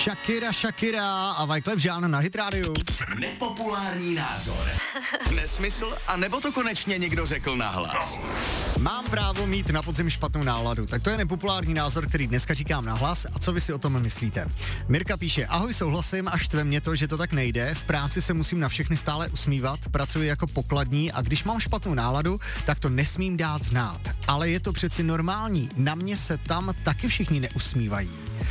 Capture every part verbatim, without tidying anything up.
Shakira, Shakira a Wyclef Jean na Hit Radio. Nepopulární názor. Nesmysl, a nebo to konečně někdo řekl nahlas? Mám právo mít na podzim špatnou náladu, tak to je nepopulární názor, který dneska říkám nahlas. A co vy si o tom myslíte? Mirka píše, ahoj, souhlasím, až štve mě to, že to tak nejde. V práci se musím na všechny stále usmívat, pracuji jako pokladní a když mám špatnou náladu, tak to nesmím dát znát. Ale je to přeci normální, na mě se tam taky všichni neusmívají.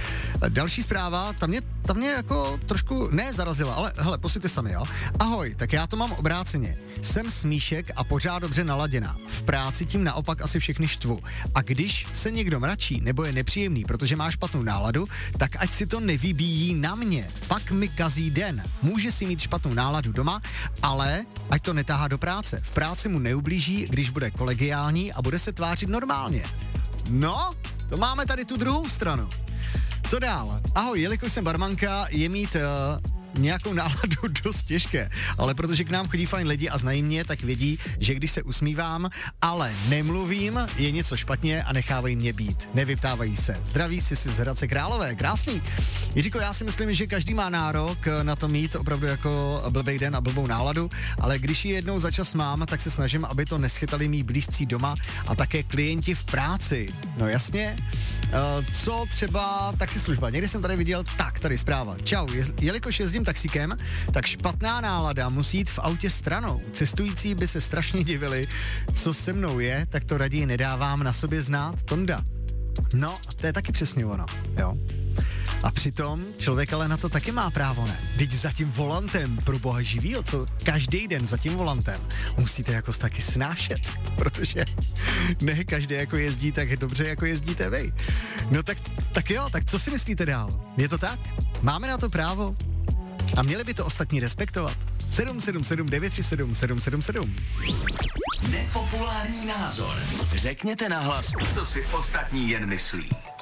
Další zpráva, ta mě, ta mě jako trošku ne zarazila, ale hele, posluchejte sami, jo. Ahoj, tak já to mám obráceně. Jsem smíšek a pořád dobře naladěná. V práci tím naopak asi všechny štvu. A když se někdo mračí nebo je nepříjemný, protože má špatnou náladu, tak ať si to nevybíjí na mě. Pak mi kazí den. Může si mít špatnou náladu doma, ale ať to netáhá do práce. V práci mu neublíží, když bude kolegiální a bude se tvářit normálně. No, to máme tady tu druhou stranu. Co dál? Ahoj, jelikož jsem barmanka, je mít uh, nějakou náladu dost těžké, ale protože k nám chodí fajn lidi a znají mě, tak vědí, že když se usmívám, ale nemluvím, je něco špatně a nechávají mě být. Nevyptávají se. Zdraví si si z Hradce Králové, krásný. Jiříko, já si myslím, že každý má nárok na to mít opravdu jako blbej den a blbou náladu, ale když ji jednou za čas mám, tak se snažím, aby to neschytali mý blízcí doma a také klienti v práci. No jasně. Uh, co třeba taxislužba? Někdy jsem tady viděl, tak tady zpráva. Čau, je, jelikož jezdím taxíkem, tak špatná nálada musí jít v autě stranou. Cestující by se strašně divili, co se mnou je, tak to raději nedávám na sobě znát. Tonda. No, to je taky přesně ono, jo. A přitom člověk ale na to taky má právo, ne? Vždyť za tím volantem, pro boha živýho, co každý den za tím volantem musíte jako taky snášet, protože ne každý jako jezdí tak dobře, jako jezdíte vy. No tak, tak jo, tak co si myslíte dál? Je to tak? Máme na to právo? A měli by to ostatní respektovat? sedm sedm sedm devět tři sedm sedm sedm sedm. Nepopulární názor. Řekněte nahlas, co si ostatní jen myslí.